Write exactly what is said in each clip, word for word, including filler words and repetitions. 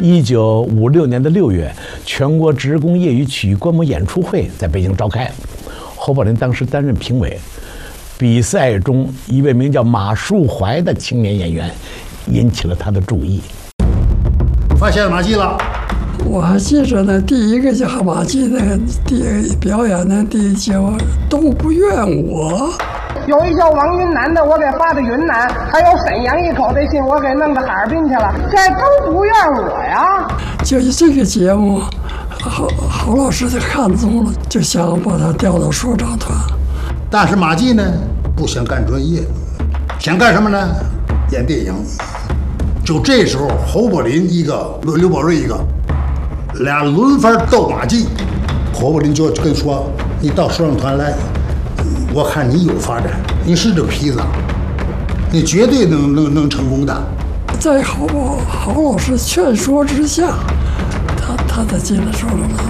一九五六年的六月，全国职工业余曲艺观摩演出会在北京召开，侯宝林当时担任评委。比赛中，一位名叫马树怀的青年演员引起了他的注意。 发现马季了。 我还记着呢，第一个叫马季那个第一个表演的第一节都不怨我。 有一叫王云南的，我给发到云南；还有沈阳一口的信，我给弄到哈尔滨去了。这都不怨我呀。 就这个节目，侯侯老师就看中了，就想把他调到说唱团。 但是马季呢，不想干专业，想干什么呢？演电影。就这时候，侯宝林一个，刘宝瑞一个，俩轮番斗马季。侯宝林就跟说：“你到说唱团来，我看你有发展，你是这坯子，你绝对能能能成功的。” 在侯侯老师劝说之下，他他才进了说唱团。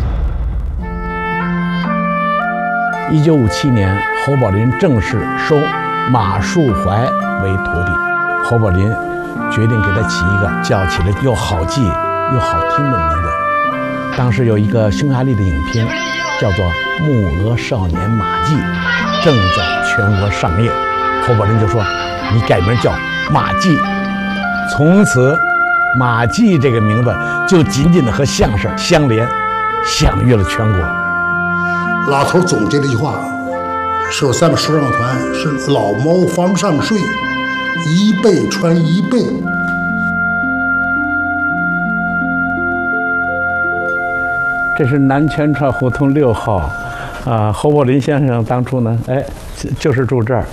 一九五七年，侯宝林正式收马树怀为徒弟。侯宝林决定给他起一个叫起来又好记又好听的名字。当时有一个匈牙利的影片叫做《木鹅少年马季》，正在全国上映。侯宝林就说：“你改名叫马季。”从此，马季这个名字就紧紧地和相声相连，享誉了全国。 老头总结了一句话，说咱们说唱团是老猫房上睡，一辈传一辈。 这是南泉川胡同六号，啊、呃，侯宝林先生当初呢，哎，就是住这儿。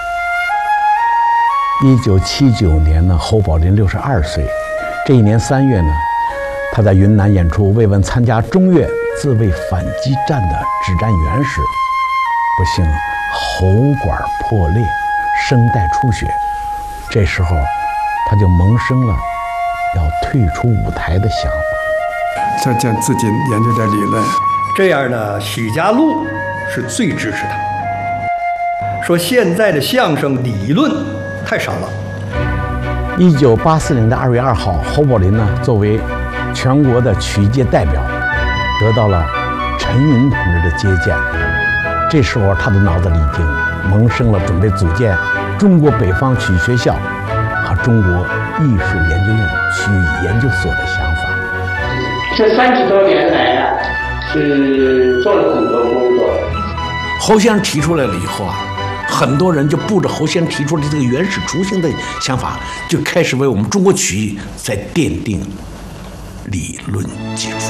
一九七九年呢，侯宝林六十二岁。这一年三月呢，他在云南演出慰问参加中越自卫反击战的指战员时，不幸喉管破裂，声带出血。这时候，他就萌生了要退出舞台的想法。 再将自己研究点理论， 这样呢，许家路是最支持他。说现在的相声理论太少了。 一九八四年的二月二号，侯宝林呢作为全国的曲艺界代表，得到了陈云同志的接见。这时候，他的脑子里已经萌生了准备组建中国北方曲艺学校和中国艺术研究院曲艺研究所的想法。 这三十多年来啊，是做了很多工作。 侯先生提出来了以后啊，很多人就步着侯先生提出的这个原始雏形的想法，就开始为我们中国曲艺在奠定理论基础。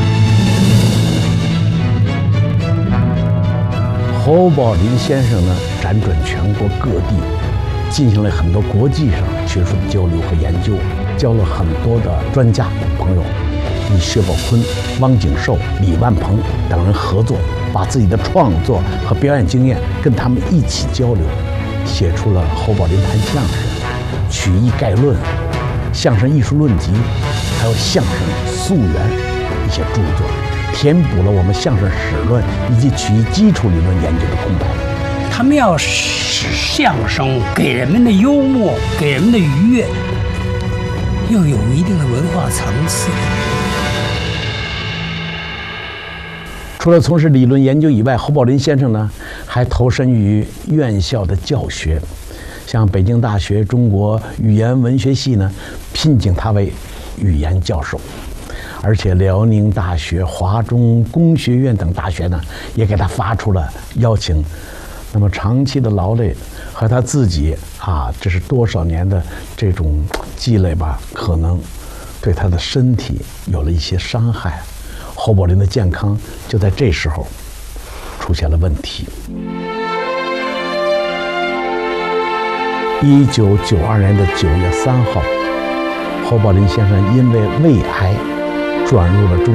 侯宝林先生呢，辗转全国各地，进行了很多国际上学术的交流和研究，交了很多的专家朋友，与薛宝坤、汪景寿、李万鹏等人合作，把自己的创作和表演经验跟他们一起交流，写出了侯宝林谈相声、曲艺概论、相声艺术论集，还有相声溯源一些著作，填补了我们相声史论以及曲艺基础理论研究的空白。 他们要使相声给人们的幽默、给人们的愉悦，又有一定的文化层次。 除了从事理论研究以外，侯宝林先生呢还投身于院校的教学，像北京大学中国语言文学系呢聘请他为语言教授，而且辽宁大学、华中工学院等大学呢也给他发出了邀请。那么长期的劳累和他自己啊，这是多少年的这种积累吧，可能对他的身体有了一些伤害。侯宝林的健康就在这时候出现了问题。一九九二年的九月三号，侯宝林先生因为胃癌转入了中